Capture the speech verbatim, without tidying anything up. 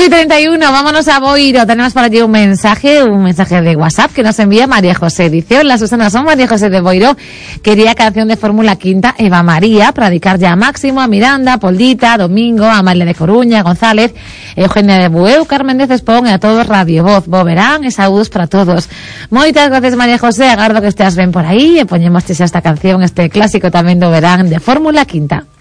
y treinta y uno, vámonos a Boiro. Tenemos por allí un mensaje, un mensaje de WhatsApp que nos envía María José. Dice: hola Susana, son María José de Boiro. Quería canción de Fórmula Quinta, Eva María, para dedicar ya a Máximo, a Miranda, Poldita, Domingo, a Amalia de Coruña, González, Eugenia de Bueu, Carmen de Cespón, e a todos Radio Voz, bo verán e saúdos para todos. Moitas gracias María José, agardo que esteas ben por aí e poñemos esta canción, este clásico tamén do verán de Fórmula Quinta.